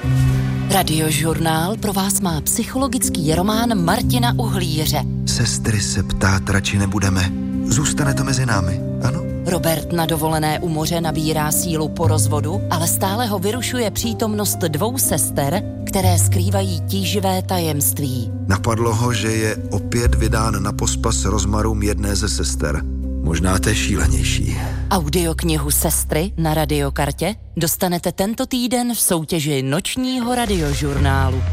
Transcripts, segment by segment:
Radiožurnál pro vás má psychologický román Martina Uhlíře. Sestry se ptát radši nebudeme. Zůstane to mezi námi, ano? Robert na dovolené u moře nabírá sílu po rozvodu, ale stále ho vyrušuje přítomnost dvou sester, které skrývají tíživé tajemství. Napadlo ho, že je opět vydán na pospas rozmarům jedné ze sester. Možná té šílenější. Audioknihu Sestry na Radiokartě dostanete tento týden v soutěži nočního radiožurnálu.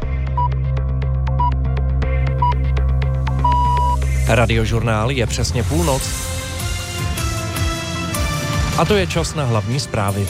Radiožurnál je přesně půlnoc. A to je čas na hlavní zprávy.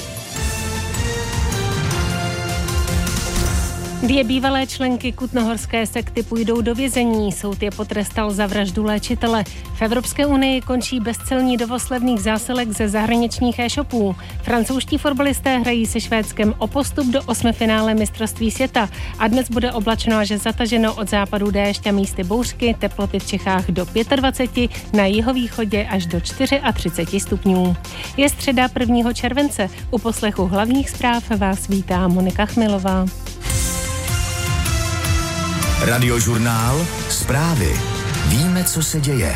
2 bývalé členky kutnohorské sekty půjdou do vězení. Soud je potrestal za vraždu léčitele. V Evropské unii končí bezcelní dovoz levných zásilek ze zahraničních e-shopů. Francouzští fotbalisté hrají se Švédskem o postup do 8finále mistrovství světa. A dnes bude oblačno až zataženo, od západu déšť a místy bouřky, teploty v Čechách do 25, na jihovýchodě až do 34 stupňů. Je středa 1. července. U poslechu hlavních zpráv vás vítá Monika Chmilová. Radiožurnál, zprávy. Víme, co se děje.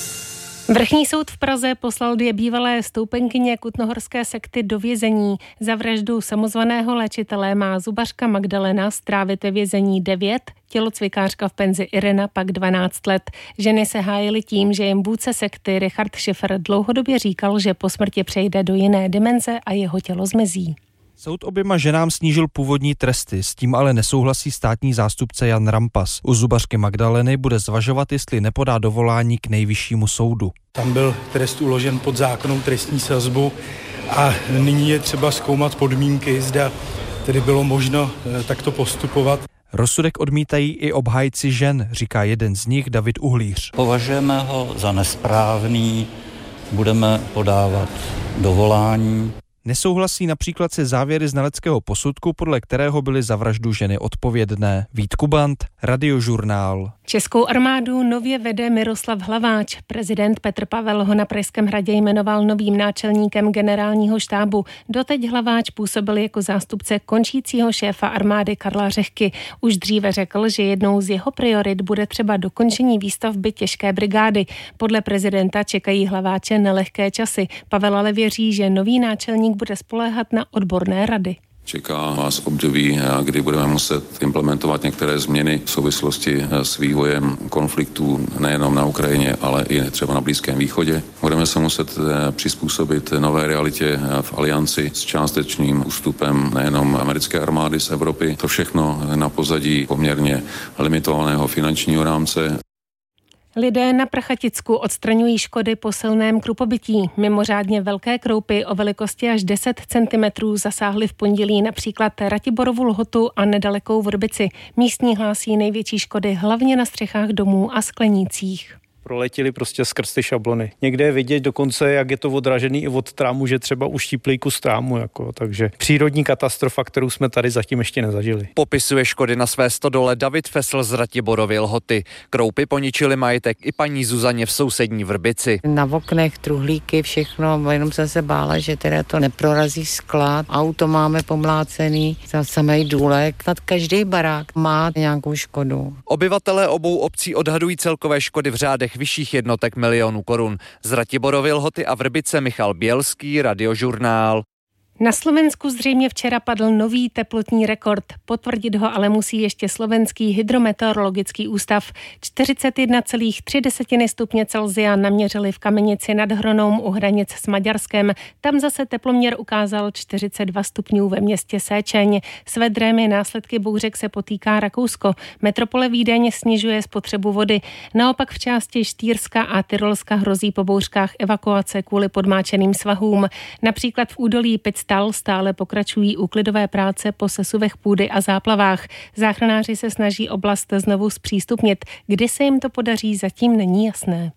Vrchní soud v Praze poslal 2 bývalé stoupenkyně kutnohorské sekty do vězení. Za vraždu samozvaného léčitele má zubařka Magdalena strávit ve vězení 9, tělocvikářka v penzi Irena pak 12 let. Ženy se hájily tím, že jim vůdce sekty Richard Schiffer dlouhodobě říkal, že po smrti přejde do jiné dimenze a jeho tělo zmizí. Soud oběma ženám snížil původní tresty, s tím ale nesouhlasí státní zástupce Jan Rampas. U zubařky Magdaleny bude zvažovat, jestli nepodá dovolání k nejvyššímu soudu. Tam byl trest uložen pod zákonnou trestní sazbu a nyní je třeba zkoumat podmínky, zda tedy bylo možno takto postupovat. Rozsudek odmítají i obhájci žen, říká jeden z nich, David Uhlíř. Považujeme ho za nesprávný, budeme podávat dovolání. Nesouhlasí například se závěry znaleckého posudku, podle kterého byly za vraždu ženy odpovědné. Vít Kubant, Radiožurnál. Českou armádu nově vede Miroslav Hlaváč. Prezident Petr Pavel ho na Pražském hradě jmenoval novým náčelníkem generálního štábu. Doteď Hlaváč působil jako zástupce končícího šéfa armády Karla Řehky. Už dříve řekl, že jednou z jeho priorit bude třeba dokončení výstavby těžké brigády. Podle prezidenta čekají Hlaváče nelehké časy. Pavel ale věří, že nový náčelník bude spoléhat na odborné rady. Čeká vás období, kdy budeme muset implementovat některé změny v souvislosti s vývojem konfliktů nejenom na Ukrajině, ale i třeba na Blízkém východě. Budeme se muset přizpůsobit nové realitě v alianci s částečným ústupem nejenom americké armády z Evropy. To všechno na pozadí poměrně limitovaného finančního rámce. Lidé na Prachaticku odstraňují škody po silném krupobytí. Mimořádně velké kroupy o velikosti až 10 cm zasáhly v pondělí například Ratiborovu Lhotu a nedalekou Vrbici. Místní hlásí největší škody hlavně na střechách domů a sklenících. Proletěli prostě skrz ty šablony. Někde je vidět dokonce, jak je to odražený i od trámu, že třeba uštíplý kus trámu. Takže přírodní katastrofa, kterou jsme tady zatím ještě nezažili. Popisuje škody na své stodole David Fesl z Ratiborovy Lhoty. Kroupy poničily majetek i paní Zuzaně v sousední Vrbici. Na oknech truhlíky, všechno, jenom jsem se bála, že teda to neprorazí sklad. Auto máme pomlácený, za samej důlek. Nad každý barák má nějakou škodu. Obyvatelé obou obcí odhadují celkové škody v řádech vyšších jednotek milionů korun. Z Ratiborovy Lhoty a Vrbice Michal Bělský, Radiožurnál. Na Slovensku zřejmě včera padl nový teplotní rekord. Potvrdit ho ale musí ještě slovenský hydrometeorologický ústav. 41,3 stupně Celsia naměřili v Kamenici nad Hronom u hranic s Maďarskem. Tam zase teploměr ukázal 42 stupňů ve městě Séčeň. S vedrými následky bouřek se potýká Rakousko. Metropole Vídeň snižuje spotřebu vody. Naopak v části Štýrska a Tyrolska hrozí po bouřkách evakuace kvůli podmáčeným svahům. Například v údolí Pitztal stále pokračují úklidové práce po sesuvech půdy a záplavách. Záchranáři se snaží oblast znovu zpřístupnit. Kdy se jim to podaří, zatím není jasné.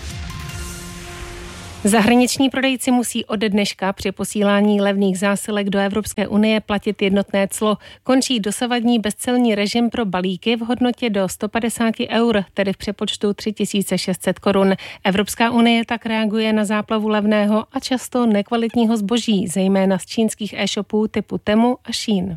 Zahraniční prodejci musí ode dneška při posílání levných zásilek do Evropské unie platit jednotné clo. Končí dosavadní bezcelní režim pro balíky v hodnotě do 150 eur, tedy v přepočtu 3600 korun. Evropská unie tak reaguje na záplavu levného a často nekvalitního zboží, zejména z čínských e-shopů typu Temu a Shein.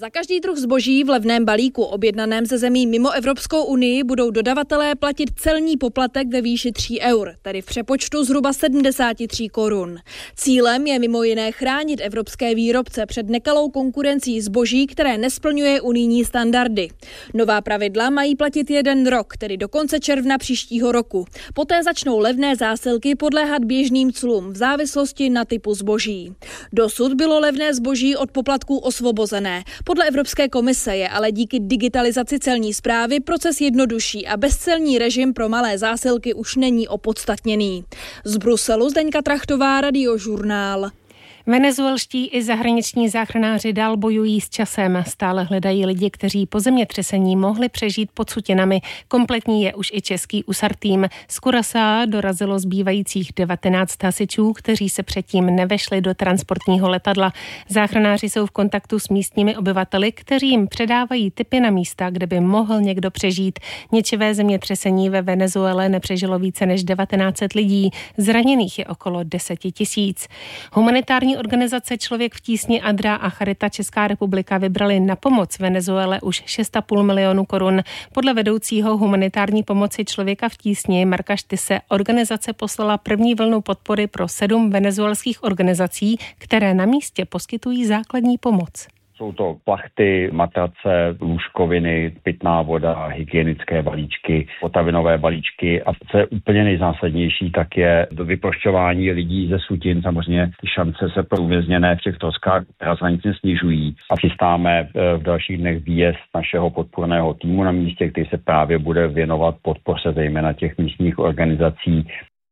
Za každý druh zboží v levném balíku objednaném ze zemí mimo Evropskou unii budou dodavatelé platit celní poplatek ve výši 3 eur, tedy v přepočtu zhruba 73 korun. Cílem je mimo jiné chránit evropské výrobce před nekalou konkurencí zboží, které nesplňuje unijní standardy. Nová pravidla mají platit 1 rok, tedy do konce června příštího roku. Poté začnou levné zásilky podléhat běžným clům v závislosti na typu zboží. Dosud bylo levné zboží od poplatků osvobozené. Podle Evropské komise je ale díky digitalizaci celní správy proces jednodušší a bezcelní režim pro malé zásilky už není opodstatněný. Z Bruselu Zdeňka Trachtová, Radiožurnál. Venezuelští i zahraniční záchranáři dál bojují s časem. Stále hledají lidi, kteří po zemětřesení mohli přežít pod sutinami. Kompletní je už i český USAR tým. Z Curaçaa dorazilo zbývajících 19 hasičů, kteří se předtím nevešli do transportního letadla. Záchranáři jsou v kontaktu s místními obyvateli, kteří jim předávají tipy na místa, kde by mohl někdo přežít. Ničivé zemětřesení ve Venezuele nepřežilo více než 1900 lidí. Zraněných je okolo 10 000. Humanitární organizace Člověk v tísni Adra a Charita Česká republika vybrali na pomoc Venezuele už 6,5 milionu korun. Podle vedoucího humanitární pomoci Člověka v tísni Marka Štyse organizace poslala první vlnu podpory pro 7 venezuelských organizací, které na místě poskytují základní pomoc. Jsou to plachty, matrace, lůžkoviny, pitná voda, hygienické balíčky, potravinové balíčky a co je úplně nejzásadnější, tak je vyprošťování lidí ze sutin. Samozřejmě ty šance se pro uvězněné v těch troskách razantně snižují a chystáme v dalších dnech výjezd našeho podporného týmu na místě, který se právě bude věnovat podpoře zejména těch místních organizací.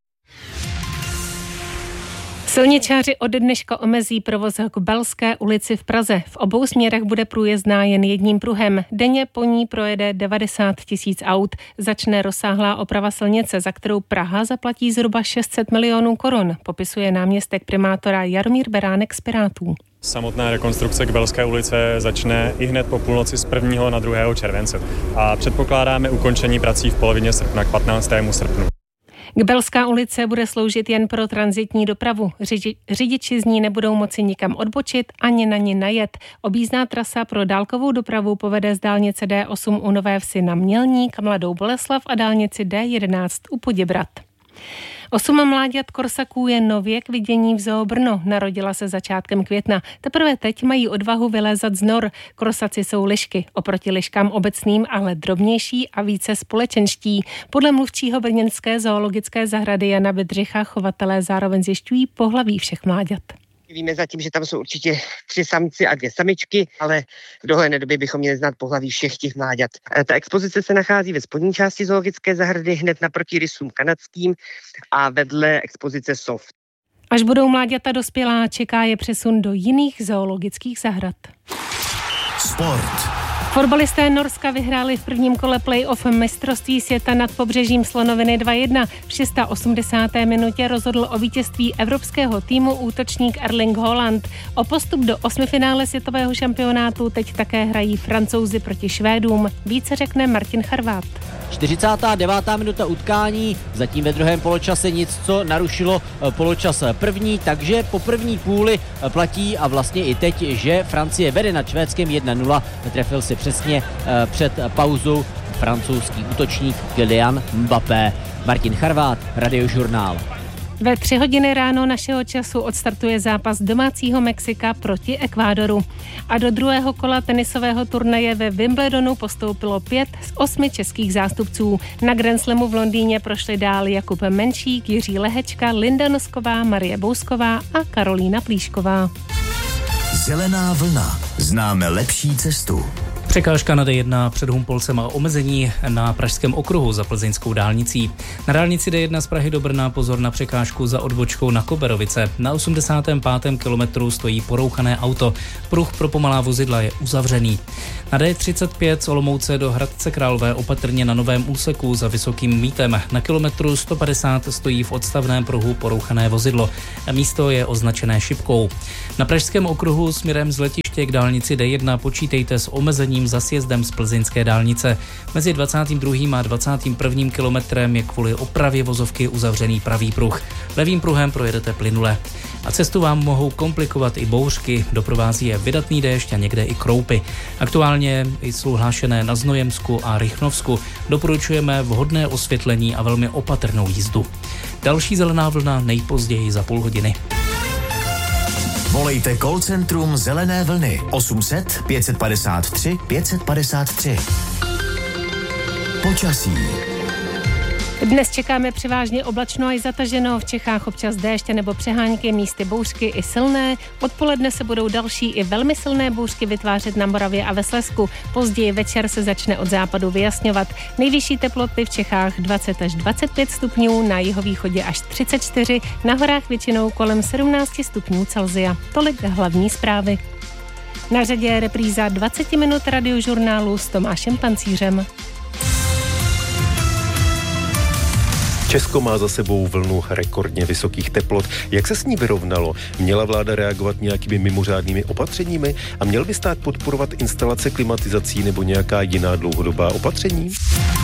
Silničáři od dneška omezí provoz k Belské ulici v Praze. V obou směrech bude průjezdná jen jedním pruhem. Denně po ní projede 90 000 aut. Začne rozsáhlá oprava silnice, za kterou Praha zaplatí zhruba 600 milionů korun, popisuje náměstek primátora Jaromír Beránek z Pirátů. Samotná rekonstrukce k Belské ulice začne i hned po půlnoci z 1. na 2. července a předpokládáme ukončení prací v polovině srpna k 15. srpnu. Belská ulice bude sloužit jen pro tranzitní dopravu. Řidiči z ní nebudou moci nikam odbočit ani na ní najet. Objízdná trasa pro dálkovou dopravu povede z dálnice D8 u Nové Vsi na Mělník, Mladou Boleslav a dálnici D11 u Poděbrad. 8 mláďat korsaků je nově k vidění v Zoo Brno. Narodila se začátkem května. Teprve teď mají odvahu vylézat z nor. Korsaci jsou lišky, oproti liškám obecným, ale drobnější a více společenští. Podle mluvčího brněnské zoologické zahrady Jana Bedřicha chovatelé zároveň zjišťují pohlaví všech mláďat. Víme zatím, že tam jsou určitě 3 samci a 2 samičky, ale v dohledné době bychom měli znát pohlaví všech těch mláďat. Ta expozice se nachází ve spodní části zoologické zahrady hned naproti rysům kanadským a vedle expozice sov. Až budou mláďata dospělá, čeká je přesun do jiných zoologických zahrad. Sport. Fotbalisté Norska vyhráli v prvním kole play-off mistrovství světa nad pobřežím Slonoviny 2-1. V 680. minutě rozhodl o vítězství evropského týmu útočník Erling Haaland. O postup do 8finále světového šampionátu teď také hrají Francouzi proti Švédům. Více řekne Martin Charvát. 49. minuta utkání, zatím ve druhém poločase nic, co narušilo poločas první, takže po první půli platí a vlastně i teď, že Francie vede nad Švédskem 1-0, trefil si přesně před pauzou francouzský útočník Kylian Mbappé. Martin Charvát, Radiožurnál. Ve 3 hodiny ráno našeho času odstartuje zápas domácího Mexika proti Ekvádoru. A do druhého kola tenisového turnaje ve Wimbledonu postoupilo 5 z 8 českých zástupců. Na Grand Slamu v Londýně prošli dál Jakub Menšík, Jiří Lehečka, Linda Nosková, Marie Bousková a Karolína Plíšková. Zelená vlna. Známe lepší cestu. Překážka na D1 před Humpolcem a omezení na Pražském okruhu za plzeňskou dálnicí. Na dálnici D1 z Prahy do Brna pozor na překážku za odbočkou na Koberovice. Na 85. kilometru stojí porouchané auto. Pruh pro pomalá vozidla je uzavřený. Na D35 z Olomouce do Hradce Králové opatrně na novém úseku za Vysokým Mítem. Na kilometru 150 stojí v odstavném pruhu porouchané vozidlo. Místo je označené šipkou. Na Pražském okruhu směrem z letiště ještě k dálnici D1 počítejte s omezením za sjezdem z plzeňské dálnice. Mezi 22. a 21. kilometrem je kvůli opravě vozovky uzavřený pravý pruh. Levým pruhem projedete plynule. A cestu vám mohou komplikovat i bouřky, doprovází je vydatný déšť a někde i kroupy. Aktuálně jsou hlášené na Znojemsku a Rychnovsku. Doporučujeme vhodné osvětlení a velmi opatrnou jízdu. Další zelená vlna nejpozději za půl hodiny. Volejte call centrum Zelené vlny 800 553 553. Počasí. Dnes čekáme převážně oblačno a i zataženo, v Čechách občas déšť nebo přehánky, místy bouřky i silné. Odpoledne se budou další i velmi silné bouřky vytvářet na Moravě a ve Slezsku. Později večer se začne od západu vyjasňovat. Nejvyšší teploty v Čechách 20 až 25 stupňů, na jihovýchodě až 34, na horách většinou kolem 17 stupňů Celsia. Tolik hlavní zprávy. Na řadě je repríza 20 minut radiožurnálu s Tomášem Pancířem. Česko má za sebou vlnu rekordně vysokých teplot. Jak se s ní vyrovnalo? Měla vláda reagovat nějakými mimořádnými opatřeními? A měl by stát podporovat instalace klimatizací nebo nějaká jiná dlouhodobá opatření?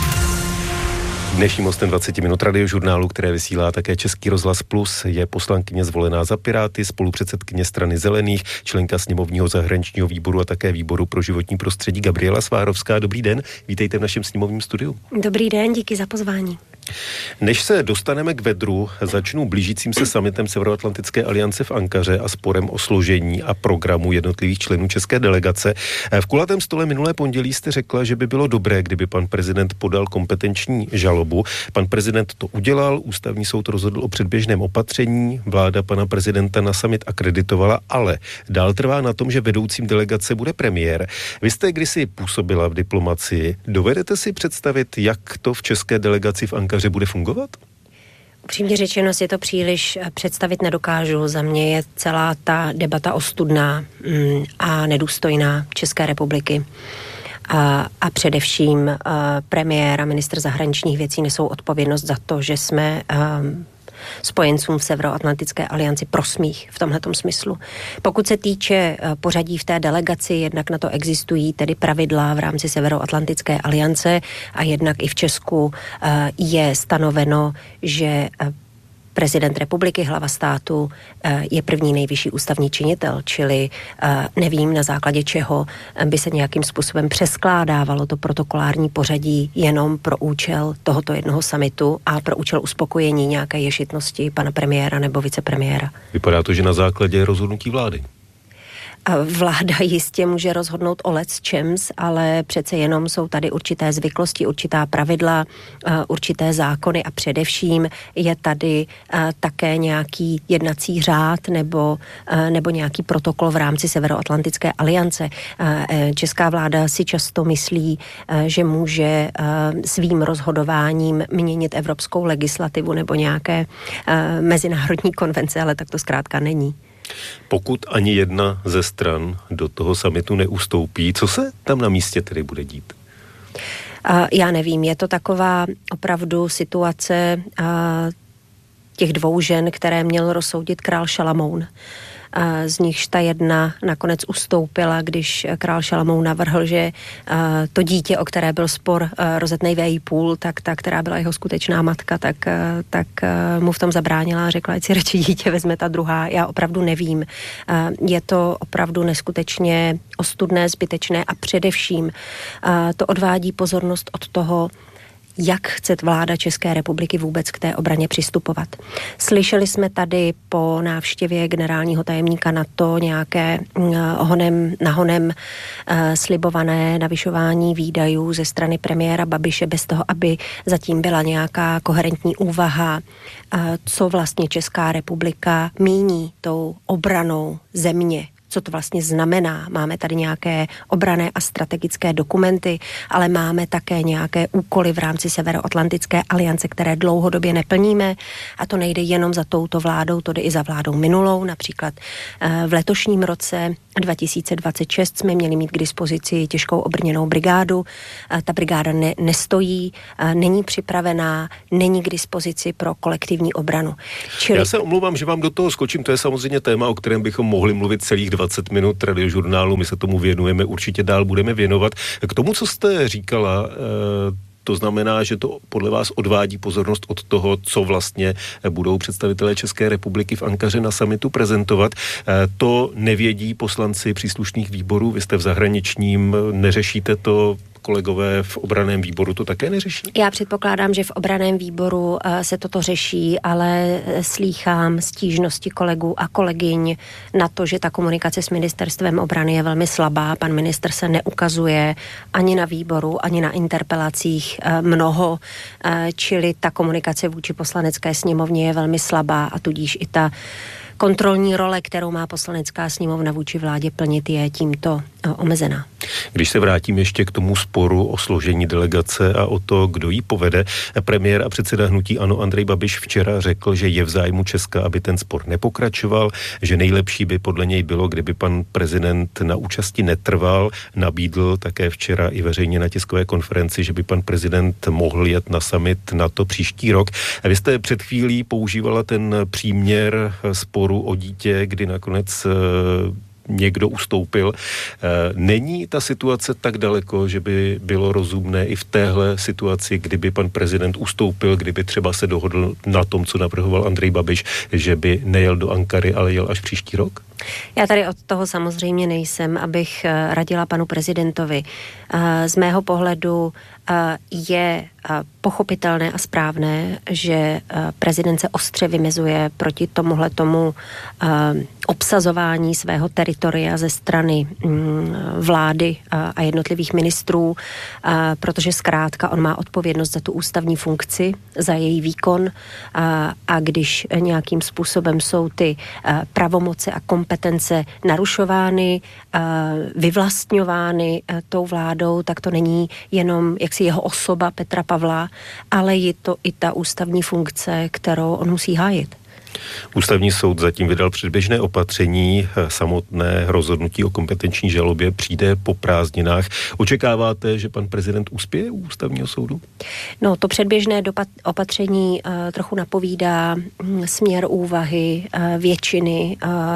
Dnešním hostem 20 minut radiožurnálu, které vysílá také Český rozhlas Plus, je poslankyně zvolená za Piráty, spolupředsedkyně Strany zelených, členka sněmovního zahraničního výboru a také výboru pro životní prostředí Gabriela Svárovská. Dobrý den, vítejte v našem sněmovním studiu. Dobrý den, díky za pozvání. Než se dostaneme k vedru, začnu blížícím se summitem Severoatlantické aliance v Ankaře a sporem o složení a programu jednotlivých členů české delegace. V kulatém stole minulé pondělí jste řekla, že by bylo dobré, kdyby pan prezident podal kompetenční žalobu. Pan prezident to udělal, ústavní soud rozhodl o předběžném opatření, vláda pana prezidenta na summit akreditovala, ale dál trvá na tom, že vedoucím delegace bude premiér. Vy jste kdysi působila v diplomacii. Dovedete si představit, jak to v české delegaci v Ankaře bude fungovat? Upřímně řečeno si to příliš představit nedokážu. Za mě je celá ta debata ostudná a nedůstojná České republiky. A především premiér a ministr zahraničních věcí nesou odpovědnost za to, že jsme spojencům v Severoatlantické alianci prosmích v tomhletom smyslu. Pokud se týče pořadí v té delegaci, jednak na to existují tedy pravidla v rámci Severoatlantické aliance a jednak i v Česku je stanoveno, že prezident republiky, hlava státu, je první nejvyšší ústavní činitel, čili nevím, na základě čeho by se nějakým způsobem přeskládávalo to protokolární pořadí jenom pro účel tohoto jednoho summitu a pro účel uspokojení nějaké ješitnosti pana premiéra nebo vicepremiéra. Vypadá to, že na základě rozhodnutí vlády. Vláda jistě může rozhodnout o lecčems, ale přece jenom jsou tady určité zvyklosti, určitá pravidla, určité zákony a především je tady také nějaký jednací řád nebo nějaký protokol v rámci Severoatlantické aliance. Česká vláda si často myslí, že může svým rozhodováním měnit evropskou legislativu nebo nějaké mezinárodní konvence, ale tak to zkrátka není. Pokud ani jedna ze stran do toho summitu neustoupí, co se tam na místě tedy bude dít? Já nevím, je to taková opravdu situace těch dvou žen, které měl rozsoudit král Šalamoun. Z nichž ta jedna nakonec ustoupila, když král Šalamoun navrhl, že to dítě, o které byl spor rozetnej v její půl, tak ta, která byla jeho skutečná matka, tak mu v tom zabránila a řekla, ať si radši dítě vezme ta druhá. Já opravdu nevím. Je to opravdu neskutečně ostudné, zbytečné a především to odvádí pozornost od toho, jak chce vláda České republiky vůbec k té obraně přistupovat. Slyšeli jsme tady po návštěvě generálního tajemníka NATO nějaké nahonem slibované navyšování výdajů ze strany premiéra Babiše bez toho, aby zatím byla nějaká koherentní úvaha, co vlastně Česká republika míní tou obranou země. Co to vlastně znamená. Máme tady nějaké obranné a strategické dokumenty, ale máme také nějaké úkoly v rámci Severoatlantické aliance, které dlouhodobě neplníme a to nejde jenom za touto vládou, to jde i za vládou minulou. Například v letošním roce 2026 jsme měli mít k dispozici těžkou obrněnou brigádu. Ta brigáda nestojí, není připravená, není k dispozici pro kolektivní obranu. Já se omlouvám, že vám do toho skočím, to je samozřejmě téma, o kterém bychom mohli mluvit celých 20 minut Radiožurnálu, my se tomu věnujeme, určitě dál budeme věnovat. K tomu, co jste říkala, to znamená, že to podle vás odvádí pozornost od toho, co vlastně budou představitelé České republiky v Ankaře na summitu prezentovat. To nevědí poslanci příslušných výborů, vy jste v zahraničním, neřešíte to, kolegové v obranném výboru to také neřeší? Já předpokládám, že v obranném výboru se toto řeší, ale slýchám stížnosti kolegů a kolegyň na to, že ta komunikace s ministerstvem obrany je velmi slabá. Pan ministr se neukazuje ani na výboru, ani na interpelacích mnoho, čili ta komunikace vůči poslanecké sněmovně je velmi slabá a tudíž i ta kontrolní role, kterou má poslanecká sněmovna vůči vládě plnit, je tímto omezená. Když se vrátím ještě k tomu sporu o složení delegace a o to, kdo ji povede, premiér a předseda hnutí ANO Andrej Babiš včera řekl, že je v zájmu Česka, aby ten spor nepokračoval, že nejlepší by podle něj bylo, kdyby pan prezident na účasti netrval. Nabídl také včera i veřejně na tiskové konferenci, že by pan prezident mohl jet na summit NATO příští rok. A vy jste před chvílí používala ten příměr sporu o dítě, kdy nakonec někdo ustoupil. Není ta situace tak daleko, že by bylo rozumné i v téhle situaci, kdyby pan prezident ustoupil, kdyby třeba se dohodl na tom, co navrhoval Andrej Babiš, že by nejel do Ankary, ale jel až příští rok? Já tady od toho samozřejmě nejsem, abych radila panu prezidentovi. Z mého pohledu je pochopitelné a správné, že prezident se ostře vymezuje proti tomuhletomu obsazování svého teritoria ze strany vlády a jednotlivých ministrů, protože zkrátka on má odpovědnost za tu ústavní funkci, za její výkon a když nějakým způsobem jsou ty pravomoci a kompetence narušovány, vyvlastňovány tou vládou, tak to není jenom jaksi jeho osoba Petra Pavla, ale je to i ta ústavní funkce, kterou on musí hájit. Ústavní soud zatím vydal předběžné opatření, samotné rozhodnutí o kompetenční žalobě přijde po prázdninách. Očekáváte, že pan prezident uspěje u ústavního soudu? No, to předběžné opatření trochu napovídá směr úvahy většiny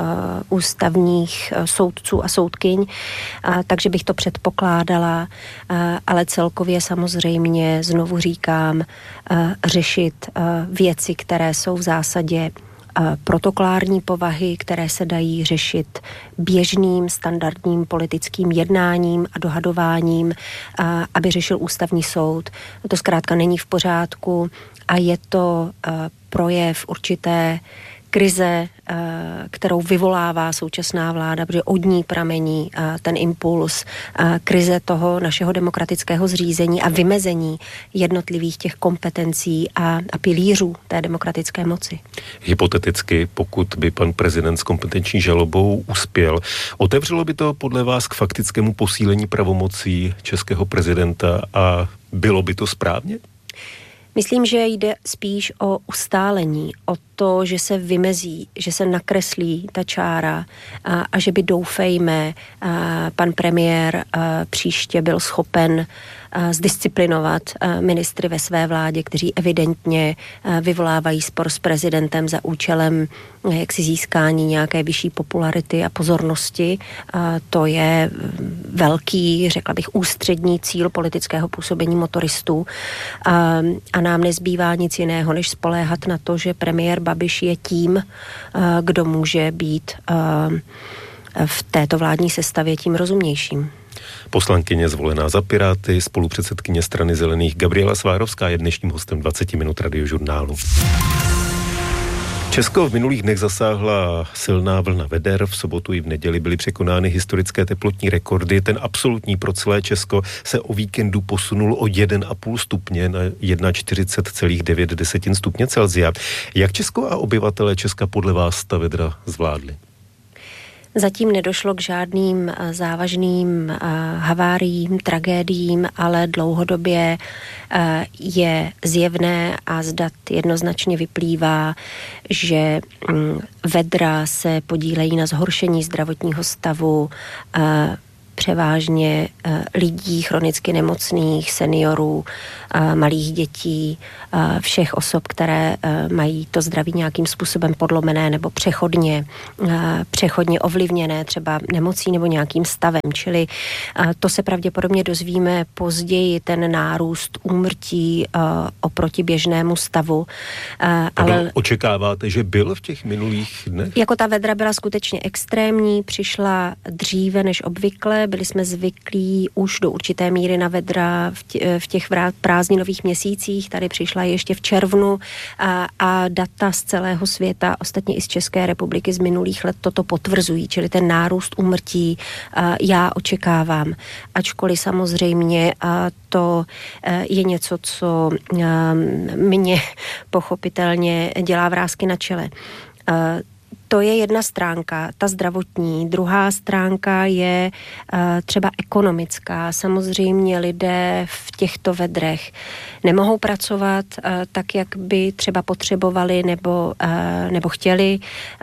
ústavních soudců a soudkyň, takže bych to předpokládala, ale celkově samozřejmě, znovu říkám, řešit věci, které jsou v zásadě protokolární povahy, které se dají řešit běžným, standardním politickým jednáním a dohadováním, aby řešil ústavní soud. To zkrátka není v pořádku a je to projev určité krize, kterou vyvolává současná vláda, protože od ní pramení ten impuls krize toho našeho demokratického zřízení a vymezení jednotlivých těch kompetencí a pilířů té demokratické moci. Hypoteticky, pokud by pan prezident s kompetenční žalobou uspěl, otevřelo by to podle vás k faktickému posílení pravomocí českého prezidenta a bylo by to správně? Myslím, že jde spíš o ustálení, o to, že se vymezí, že se nakreslí ta čára a že by, doufejme, pan premiér příště byl schopen zdisciplinovat ministry ve své vládě, kteří evidentně vyvolávají spor s prezidentem za účelem jaksi získání nějaké vyšší popularity a pozornosti. To je velký, řekla bych, ústřední cíl politického působení motoristů. A nám nezbývá nic jiného, než spoléhat na to, že premiér Babiš je tím, kdo může být v této vládní sestavě tím rozumnějším. Poslankyně zvolená za Piráty, spolupředsedkyně strany Zelených Gabriela Svárovská je dnešním hostem 20 minut Radiožurnálu. Česko v minulých dnech zasáhla silná vlna veder, v sobotu i v neděli byly překonány historické teplotní rekordy. Ten absolutní pro celé Česko se o víkendu posunul o 1,5 stupně na 41,9 stupně Celsia. Jak Česko a obyvatelé Česka podle vás ta vedra zvládli? Zatím nedošlo k žádným závažným haváriím, tragédiím, ale dlouhodobě je zjevné a z dat jednoznačně vyplývá, že vedra se podílejí na zhoršení zdravotního stavu převážně lidí chronicky nemocných, seniorů, malých dětí, všech osob, které mají to zdraví nějakým způsobem podlomené nebo přechodně ovlivněné třeba nemocí nebo nějakým stavem. Čili to se pravděpodobně dozvíme později, ten nárůst úmrtí oproti běžnému stavu. Ale očekáváte, že byl v těch minulých dnech? Jako ta vedra byla skutečně extrémní, přišla dříve než obvykle, byli jsme zvyklí už do určité míry na vedra v těch prázdninových měsících, tady přišla ještě v červnu a data z celého světa, ostatně i z České republiky z minulých let toto potvrzují, čili ten nárůst úmrtí já očekávám. Ačkoliv samozřejmě to je něco, co mě pochopitelně dělá vrásky na čele. To je jedna stránka, ta zdravotní. Druhá stránka je třeba ekonomická. Samozřejmě lidé v těchto vedrech nemohou pracovat tak, jak by třeba potřebovali nebo chtěli.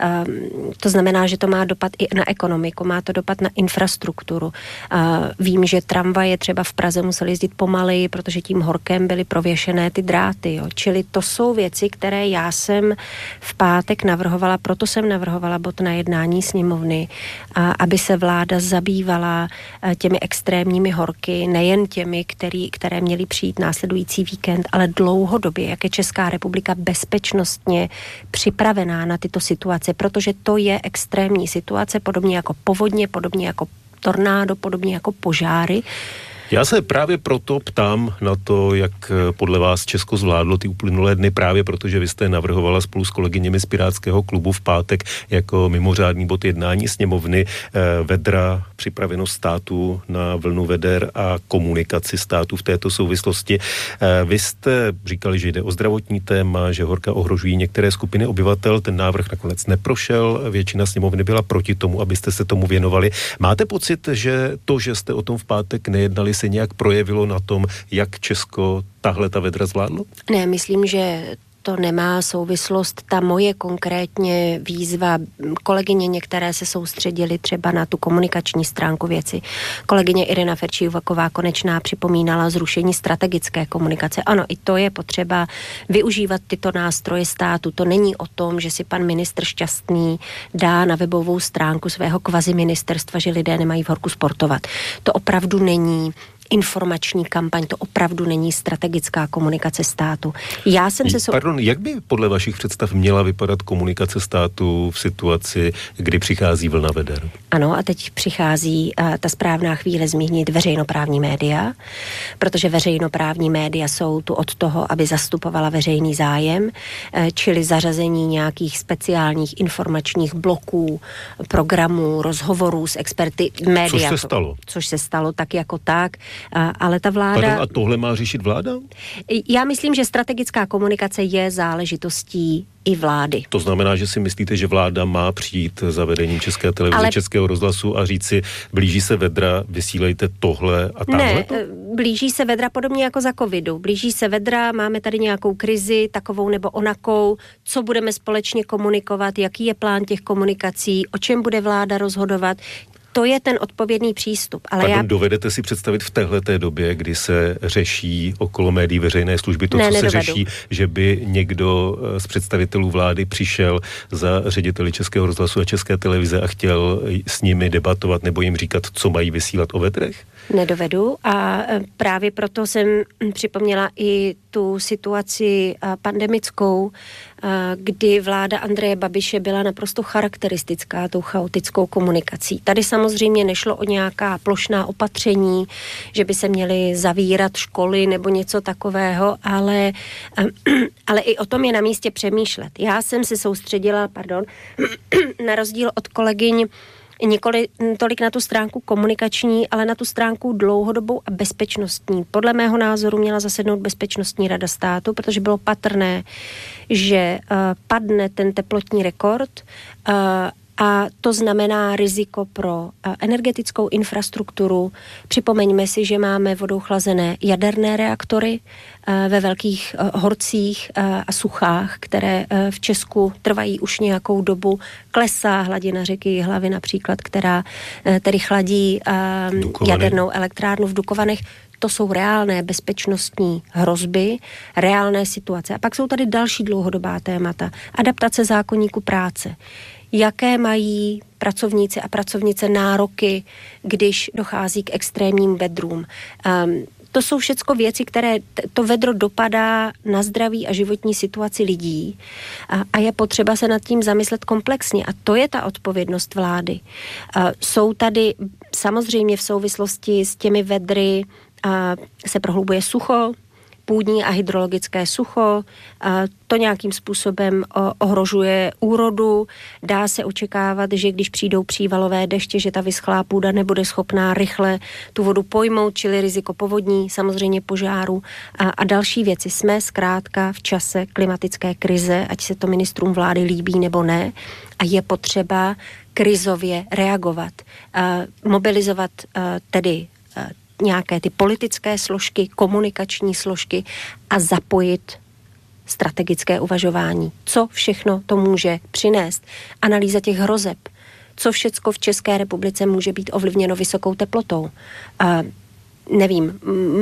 To znamená, že to má dopad i na ekonomiku, má to dopad na infrastrukturu. Vím, že tramvaje třeba v Praze musely jezdit pomaleji, protože tím horkem byly prověšené ty dráty. Jo. Čili to jsou věci, které já jsem v pátek navrhovala, proto jsem navrhovala bod na jednání sněmovny, aby se vláda zabývala těmi extrémními horky, nejen těmi, které měly přijít následující víkend, ale dlouhodobě, jak je Česká republika bezpečnostně připravená na tyto situace, protože to je extrémní situace, podobně jako povodně, podobně jako tornádo, podobně jako požáry. Já se právě proto ptám na to, jak podle vás Česko zvládlo ty uplynulé dny, právě protože vy jste navrhovala spolu s kolegyněmi z Pirátského klubu v pátek jako mimořádný bod jednání sněmovny vedra, připravenost státu na vlnu veder a komunikaci státu v této souvislosti. Vy jste říkali, že jde o zdravotní téma, že horka ohrožují některé skupiny obyvatel, ten návrh nakonec neprošel, většina sněmovny byla proti tomu, abyste se tomu věnovali. Máte pocit, že to, že jste o tom v pátek nejednali, se nějak projevilo na tom, jak Česko tahle ta vedra zvládlo? Ne, myslím, že to nemá souvislost. Ta moje konkrétně výzva, kolegyně některé se soustředily třeba na tu komunikační stránku věci. Kolegyně Irina Ferčívaková Konečná připomínala zrušení strategické komunikace. Ano, i to je potřeba využívat tyto nástroje státu. To není o tom, že si pan ministr Šťastný dá na webovou stránku svého kvaziministerstva, že lidé nemají v horku sportovat. To opravdu není informační kampaň, to opravdu není strategická komunikace státu. Jak by podle vašich představ měla vypadat komunikace státu v situaci, kdy přichází vlna veder? Ano, a teď přichází ta správná chvíle zmínit veřejnoprávní média, protože veřejnoprávní média jsou tu od toho, aby zastupovala veřejný zájem, čili zařazení nějakých speciálních informačních bloků, programů, rozhovorů s experty média. Což se stalo tak jako tak. Ale ta vláda... Pardon, a tohle má řešit vláda? Já myslím, že strategická komunikace je záležitostí i vlády. To znamená, že si myslíte, že vláda má přijít za vedením České televize, Českého rozhlasu a říci, blíží se vedra, vysílejte tohle a tamhle? Ne, blíží se vedra podobně jako za covidu. Blíží se vedra, máme tady nějakou krizi, takovou nebo onakou, co budeme společně komunikovat, jaký je plán těch komunikací, o čem bude vláda rozhodovat. To je ten odpovědný přístup. Ale dovedete si představit v téhleté době, kdy se řeší okolo médií veřejné služby to, co se řeší, že by někdo z představitelů vlády přišel za řediteli Českého rozhlasu a České televize a chtěl s nimi debatovat nebo jim říkat, co mají vysílat o vedrech? Nedovedu a právě proto jsem připomněla i tu situaci pandemickou, kdy vláda Andreje Babiše byla naprosto charakteristická tou chaotickou komunikací. Tady samozřejmě nešlo o nějaká plošná opatření, že by se měly zavírat školy nebo něco takového, ale i o tom je na místě přemýšlet. Já jsem se soustředila, na rozdíl od kolegyň, nikoli tolik na tu stránku komunikační, ale na tu stránku dlouhodobou a bezpečnostní. Podle mého názoru měla zasednout Bezpečnostní rada státu, protože bylo patrné, že padne ten teplotní rekord A to znamená riziko pro energetickou infrastrukturu. Připomeňme si, že máme vodou chlazené jaderné reaktory ve velkých horcích a suchách, které v Česku trvají už nějakou dobu. Klesá hladina řeky Jihlavy například, která tedy chladí jadernou elektrárnu v Dukovanech. To jsou reálné bezpečnostní hrozby, reálné situace. A pak jsou tady další dlouhodobá témata. Adaptace zákoníku práce. Jaké mají pracovníci a pracovnice nároky, když dochází k extrémním vedrům. To jsou všecko věci, které to vedro dopadá na zdraví a životní situaci lidí a je potřeba se nad tím zamyslet komplexně a to je ta odpovědnost vlády. Jsou tady samozřejmě v souvislosti s těmi vedry se prohlubuje sucho, půdní a hydrologické sucho, to nějakým způsobem ohrožuje úrodu. Dá se očekávat, že když přijdou přívalové deště, že ta vyschlá půda nebude schopná rychle tu vodu pojmout, čili riziko povodní, samozřejmě požáru a další věci. Jsme zkrátka v čase klimatické krize, ať se to ministrům vlády líbí nebo ne, a je potřeba krizově reagovat. Mobilizovat tedy nějaké ty politické složky, komunikační složky a zapojit strategické uvažování. Co všechno to může přinést? Analýza těch hrozeb. Co všecko v České republice může být ovlivněno vysokou teplotou? Nevím,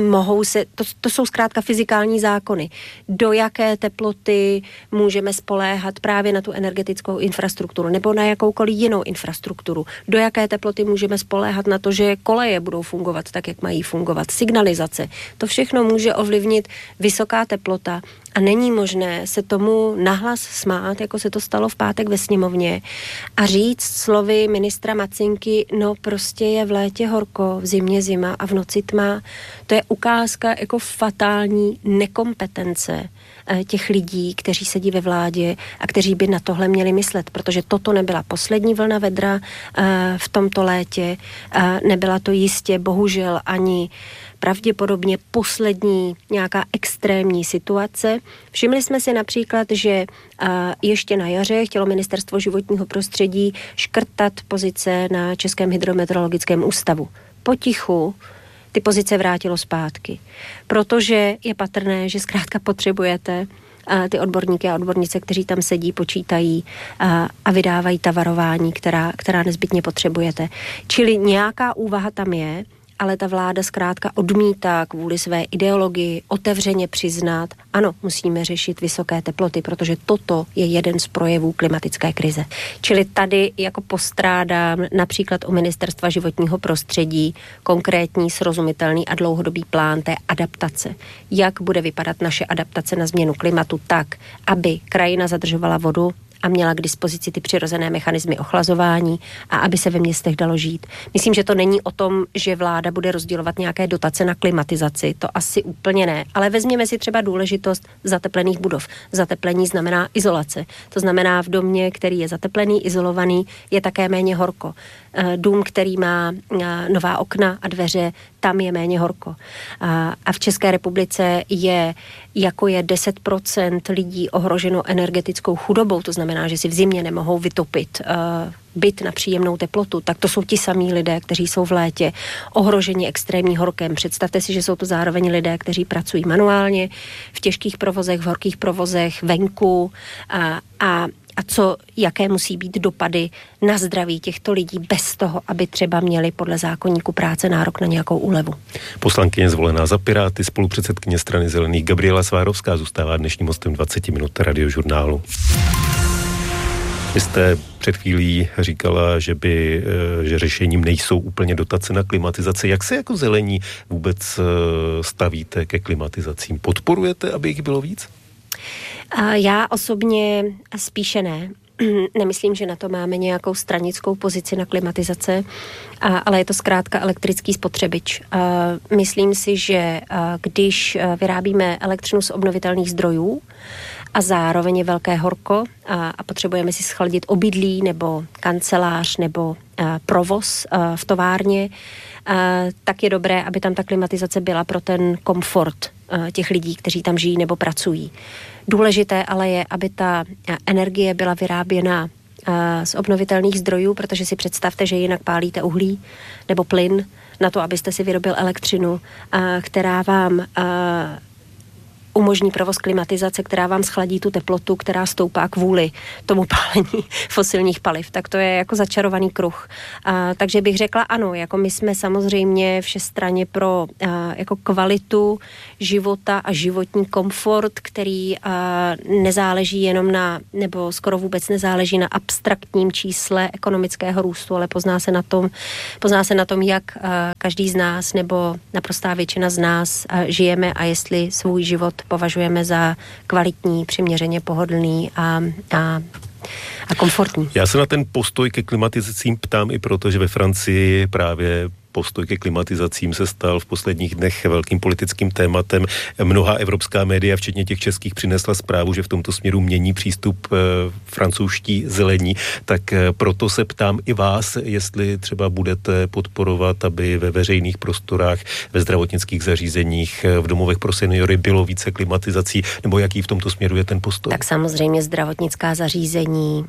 to jsou zkrátka fyzikální zákony. Do jaké teploty můžeme spoléhat právě na tu energetickou infrastrukturu nebo na jakoukoliv jinou infrastrukturu? Do jaké teploty můžeme spoléhat na to, že koleje budou fungovat tak, jak mají fungovat? Signalizace. To všechno může ovlivnit vysoká teplota a není možné se tomu nahlas smát, jako se to stalo v pátek ve sněmovně a říct slovy ministra Macinky, no prostě je v létě horko, v zimě zima a v noci tma. To je ukázka jako fatální nekompetence těch lidí, kteří sedí ve vládě a kteří by na tohle měli myslet, protože toto nebyla poslední vlna vedra v tomto létě, nebyla to jistě bohužel ani pravděpodobně poslední nějaká extrémní situace. Všimli jsme si například, že ještě na jaře chtělo Ministerstvo životního prostředí škrtat pozice na Českém hydrometeorologickém ústavu. Potichu ty pozice vrátilo zpátky, protože je patrné, že zkrátka potřebujete ty odborníky kteří tam sedí, počítají a vydávají ta varování, která nezbytně potřebujete. Čili nějaká úvaha tam je, ale ta vláda zkrátka odmítá kvůli své ideologii otevřeně přiznat, ano, musíme řešit vysoké teploty, protože toto je jeden z projevů klimatické krize. Čili tady jako postrádám například u Ministerstva životního prostředí konkrétní, srozumitelný a dlouhodobý plán té adaptace. Jak bude vypadat naše adaptace na změnu klimatu tak, aby krajina zadržovala vodu a měla k dispozici ty přirozené mechanismy ochlazování a aby se ve městech dalo žít. Myslím, že to není o tom, že vláda bude rozdělovat nějaké dotace na klimatizaci, to asi úplně ne, ale vezměme si třeba důležitost zateplených budov. Zateplení znamená izolace. To znamená v domě, který je zateplený, izolovaný, je také méně horko. Dům, který má nová okna a dveře, tam je méně horko. A v České republice je 10% lidí ohroženo energetickou chudobou, to znamená, že si v zimě nemohou vytopit byt na příjemnou teplotu, tak to jsou ti samí lidé, kteří jsou v létě ohroženi extrémní horkem. Představte si, že jsou to zároveň lidé, kteří pracují manuálně v těžkých provozech, v horkých provozech, venku a jaké musí být dopady na zdraví těchto lidí bez toho, aby třeba měli podle zákoníku práce nárok na nějakou úlevu. Poslankyně zvolená za Piráty, spolupředsedkyně strany Zelených Gabriela Svárovská zůstává dnešním hostem 20 minut Radiožurnálu. Vy jste před chvílí říkala, že řešením nejsou úplně dotace na klimatizaci. Jak se jako zelení vůbec stavíte ke klimatizacím? Podporujete, aby jich bylo víc? Já osobně spíše ne. Nemyslím, že na to máme nějakou stranickou pozici na klimatizace, ale je to zkrátka elektrický spotřebič. Myslím si, že když vyrábíme elektřinu z obnovitelných zdrojů a zároveň je velké horko a potřebujeme si schladit obydlí nebo kancelář nebo provoz v továrně, tak je dobré, aby tam ta klimatizace byla pro ten komfort těch lidí, kteří tam žijí nebo pracují. Důležité ale je, aby ta energie byla vyráběna z obnovitelných zdrojů, protože si představte, že jinak pálíte uhlí nebo plyn na to, abyste si vyrobil elektřinu, která vám umožní provoz klimatizace, která vám schladí tu teplotu, která stoupá kvůli tomu pálení fosilních paliv. Tak to je jako začarovaný kruh. Takže bych řekla ano, jako my jsme samozřejmě všestranně pro jako kvalitu života a životní komfort, který nezáleží jenom na, nebo skoro vůbec nezáleží na abstraktním čísle ekonomického růstu, ale pozná se na tom, jak každý z nás nebo naprostá většina z nás žijeme a jestli svůj život považujeme za kvalitní, přiměřeně pohodlný a komfortní. Já se na ten postoj ke klimatizacím ptám i proto, že ve Francii právě postoj ke klimatizacím se stal v posledních dnech velkým politickým tématem. Mnoha evropská média, včetně těch českých, přinesla zprávu, že v tomto směru mění přístup francouzští zelení. Tak proto se ptám i vás, jestli třeba budete podporovat, aby ve veřejných prostorách, ve zdravotnických zařízeních, v domovech pro seniory bylo více klimatizací, nebo jaký v tomto směru je ten postoj? Tak samozřejmě zdravotnická zařízení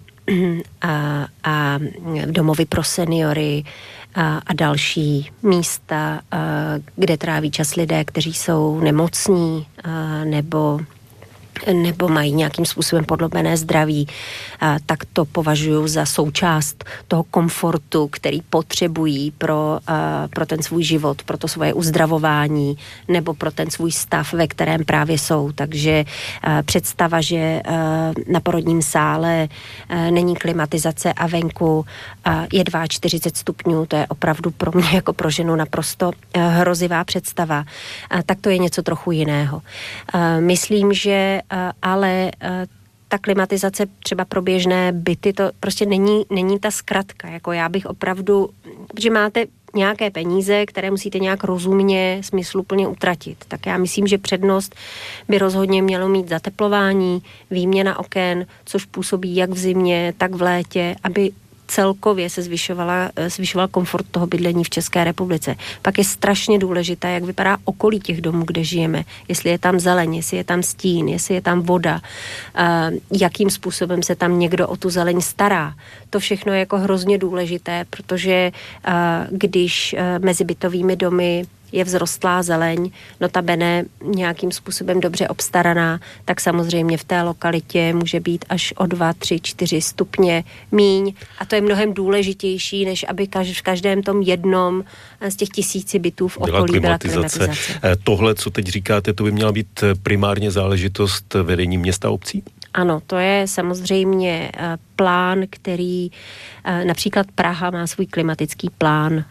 a domovy pro seniory a další místa, kde tráví čas lidé, kteří jsou nemocní nebo mají nějakým způsobem podlobené zdraví, tak to považuji za součást toho komfortu, který potřebují pro ten svůj život, pro to svoje uzdravování nebo pro ten svůj stav, ve kterém právě jsou. Takže představa, že na porodním sále není klimatizace a venku je 42 stupňů, to je opravdu pro mě jako pro ženu naprosto hrozivá představa. Tak to je něco trochu jiného. Myslím, že ale ta klimatizace třeba pro běžné byty, to prostě není ta zkratka. Jako já bych opravdu, protože máte nějaké peníze, které musíte nějak rozumně, smysluplně utratit. Tak já myslím, že přednost by rozhodně mělo mít zateplování, výměna oken, což působí jak v zimě, tak v létě, aby celkově se zvyšoval komfort toho bydlení v České republice. Pak je strašně důležité, jak vypadá okolí těch domů, kde žijeme. Jestli je tam zeleň, jestli je tam stín, jestli je tam voda, jakým způsobem se tam někdo o tu zeleň stará. To všechno je jako hrozně důležité, protože když mezi bytovými domy je vzrostlá zeleň, notabene nějakým způsobem dobře obstaraná, tak samozřejmě v té lokalitě může být až o 2, 3, 4 stupně míň a to je mnohem důležitější, než aby v každém tom jednom z těch 1000 bytů v okolí byla klimatizace. Tohle, co teď říkáte, to by měla být primárně záležitost vedení města a obcí? Ano, to je samozřejmě plán, který například Praha má svůj klimatický plán,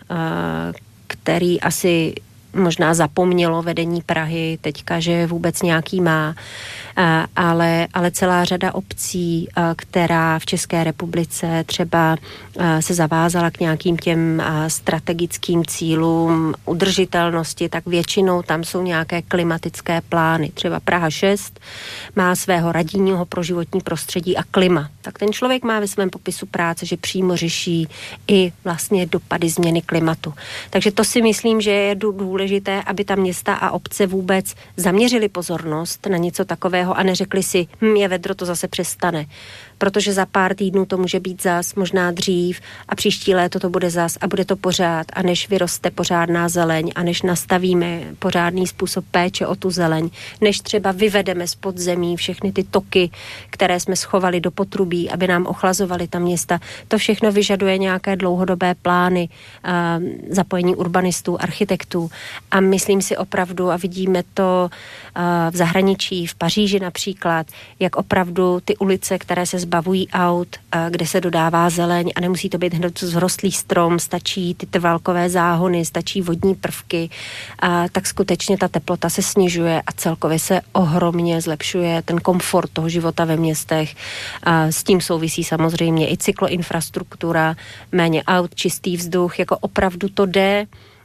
který asi možná zapomnělo vedení Prahy teďka, že vůbec nějaký má, ale celá řada obcí, která v České republice třeba se zavázala k nějakým těm strategickým cílům udržitelnosti, tak většinou tam jsou nějaké klimatické plány. Třeba Praha 6 má svého radního pro životní prostředí a klima. Tak ten člověk má ve svém popisu práce, že přímo řeší i vlastně dopady změny klimatu. Takže to si myslím, že je důležité, aby ta města a obce vůbec zaměřili pozornost na něco takového a neřekli si, je vedro, to zase přestane. Protože za pár týdnů to může být zas, možná dřív a příští léto to bude zas a bude to pořád a než vyroste pořádná zeleň a než nastavíme pořádný způsob péče o tu zeleň, než třeba vyvedeme z podzemí všechny ty toky, které jsme schovali do potrubí, aby nám ochlazovaly ta města. To všechno vyžaduje nějaké dlouhodobé plány, zapojení urbanistů, architektů a myslím si opravdu a vidíme to v zahraničí, v Paříži například, jak opravdu ty ulice, které se zbavují aut, kde se dodává zeleň a nemusí to být hned vzrostlý strom, stačí ty trvalkové záhony, stačí vodní prvky, tak skutečně ta teplota se snižuje a celkově se ohromně zlepšuje ten komfort toho života ve městech. S tím souvisí samozřejmě i cykloinfrastruktura, méně aut, čistý vzduch, jako opravdu to jde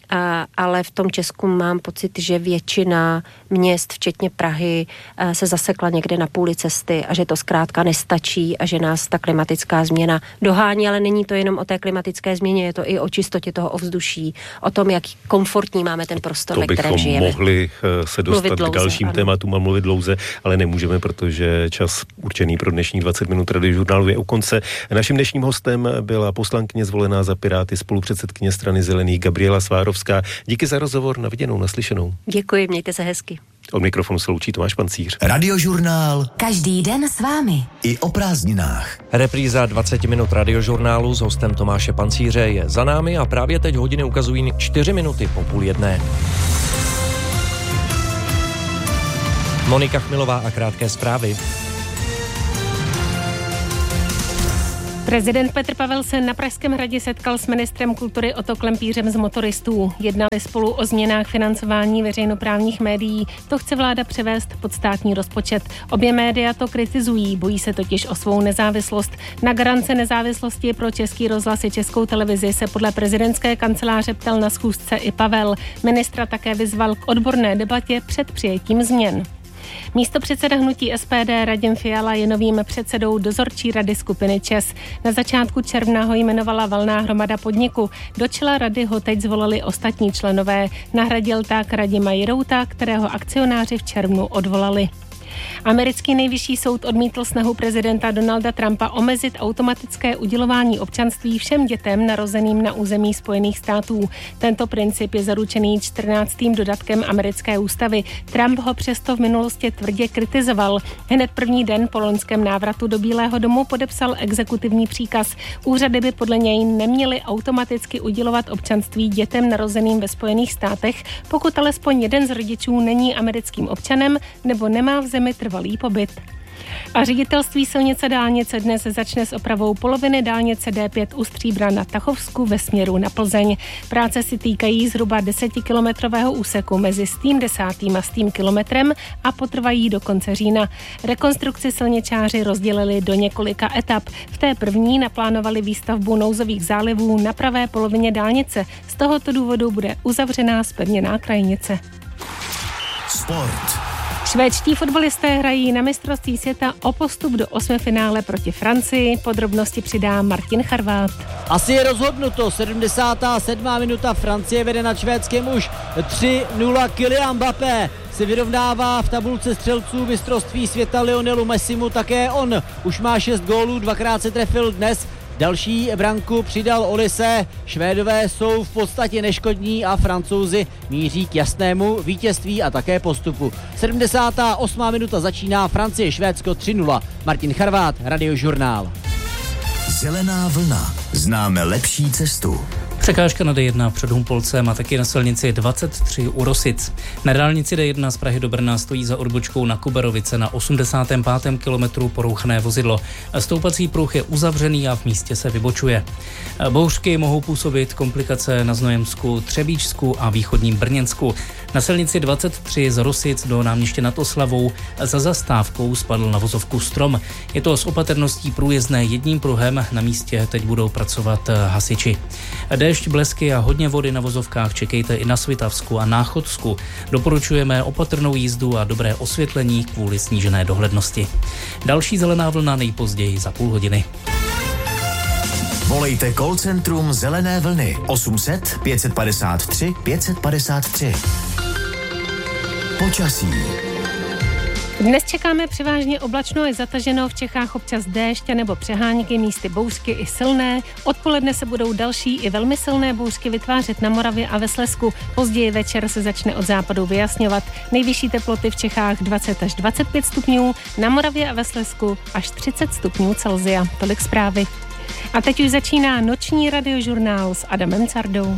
ale v tom Česku mám pocit, že většina měst, včetně Prahy, se zasekla někde na půli cesty a že to zkrátka nestačí a že nás ta klimatická změna dohání, ale není to jenom o té klimatické změně, je to i o čistotě toho ovzduší, o tom, jak komfortní máme ten prostor, ve kterém žijeme. To bychom mohli se dostat k dalším tématům a mluvit dlouze, ale nemůžeme, protože čas určený pro dnešní 20 minut Radiožurnálu je u konce. Naším dnešním hostem byla poslankyně zvolená za Piráty, spolupředsedkyně strany Zelených Gabriela Svárovská. Díky za rozhovor, na viděnou, naslyšenou. Děkuji, mějte se hezky. Od mikrofonu se loučí Tomáš Pancíř. Radiožurnál. Každý den s vámi. I o prázdninách. Repríza 20 minut Radiožurnálu s hostem Tomáše Pancíře je za námi a právě teď hodiny ukazují 4 minuty po 12:30. Monika Chmilová a krátké zprávy. Prezident Petr Pavel se na Pražském hradě setkal s ministrem kultury Otto Klempířem z Motoristů. Jednali spolu o změnách financování veřejnoprávních médií. To chce vláda převést pod státní rozpočet. Obě média to kritizují, bojí se totiž o svou nezávislost. Na garance nezávislosti pro Český rozhlas i Českou televizi se podle prezidentské kanceláře ptal na schůzce i Pavel. Ministra také vyzval k odborné debatě před přijetím změn. Místopředseda hnutí SPD Radim Fiala je novým předsedou dozorčí rady skupiny ČEZ. Na začátku června ho jmenovala valná hromada podniku. Do čela rady ho teď zvolili ostatní členové. Nahradil tak Radima Jirouta, kterého akcionáři v červnu odvolali. Americký nejvyšší soud odmítl snahu prezidenta Donalda Trumpa omezit automatické udělování občanství všem dětem narozeným na území Spojených států. Tento princip je zaručený 14. dodatkem americké ústavy. Trump ho přesto v minulosti tvrdě kritizoval. Hned první den po loňském návratu do Bílého domu podepsal exekutivní příkaz. Úřady by podle něj neměly automaticky udělovat občanství dětem narozeným ve Spojených státech, pokud alespoň jeden z rodičů není americkým občanem nebo nemá v zemi trvalý pobyt. A ředitelství silnice dálnice dnes začne s opravou poloviny dálnice D5 u Stříbra na Tachovsku ve směru na Plzeň. Práce si týkají zhruba 10kilometrového úseku mezi Stým 10. a Stým kilometrem a potrvají do konce října. Rekonstrukci silničáři rozdělili do několika etap. V té první naplánovali výstavbu nouzových zálivů na pravé polovině dálnice. Z tohoto důvodu bude uzavřená zpevněná krajnice. Sport. Švédští fotbalisté hrají na mistrovství světa o postup do 8finále proti Francii. Podrobnosti přidá Martin Charvát. Asi je rozhodnuto. 77. minuta. Francie vede nad Švédskem už 3-0. Kylian Mbappé se vyrovnává v tabulce střelců mistrovství světa Lionelu Messimu. Také on už má 6 gólů, dvakrát se trefil dnes. Další branku přidal Olise. Švédové jsou v podstatě neškodní a Francouzi míří k jasnému vítězství a také postupu. 78. minuta začíná. Francie, Švédsko 3-0. Martin Charvát, Radiožurnál. Zelená vlna. Známe lepší cestu. Překážka na D1 před Humpolcem a taky na silnici 23 u Rosic. Na dálnici D1 z Prahy do Brna stojí za odbočkou na Kuberovice na 85. kilometru porouchané vozidlo. Stoupací pruh je uzavřený a v místě se vybočuje. Bouřky mohou působit komplikace na Znojemsku, Třebíčsku a východním Brněnsku. Na silnici 23 z Rosic do náměště nad Oslavou za zastávkou spadl na vozovku strom. Je to s opatrností průjezdné jedním pruhem, na místě teď budou pracovat hasiči. Déšť, blesky a hodně vody na vozovkách čekejte i na Svitavsku a Náchodsku. Doporučujeme opatrnou jízdu a dobré osvětlení kvůli snížené dohlednosti. Další zelená vlna nejpozději za půl hodiny. Volejte call centrum Zelené vlny 800 553 553. Počasí. Dnes čekáme převážně oblačno a zataženo, v Čechách občas déšť nebo přehánky, místy bouřky i silné. Odpoledne se budou další i velmi silné bouřky vytvářet na Moravě a ve Slezsku. Později večer se začne od západu vyjasňovat. Nejvyšší teploty v Čechách 20 až 25 stupňů, na Moravě a ve Slezsku až 30 stupňů Celsia. Tolik zprávy. A teď už začíná noční radiožurnál s Adamem Cardou.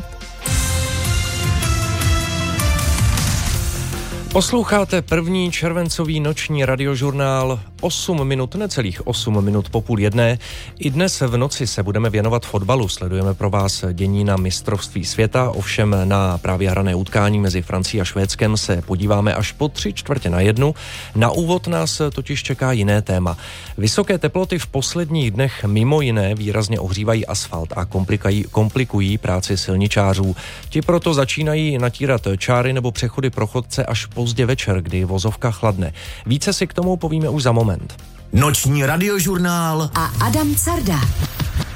Posloucháte první červencový noční radiožurnál. necelých 8 minut po 12:30. I dnes v noci se budeme věnovat fotbalu. Sledujeme pro vás dění na mistrovství světa, ovšem na právě hrané utkání mezi Francií a Švédskem se podíváme až po 3:45. Na úvod nás totiž čeká jiné téma. Vysoké teploty v posledních dnech mimo jiné výrazně ohřívají asfalt a komplikují práci silničářů. Ti proto začínají natírat čáry nebo přechody pro chodce až pozdě večer, kdy vozovka chladne. Více si k tomu povíme už za moment. Noční radiožurnál a Adam Carda.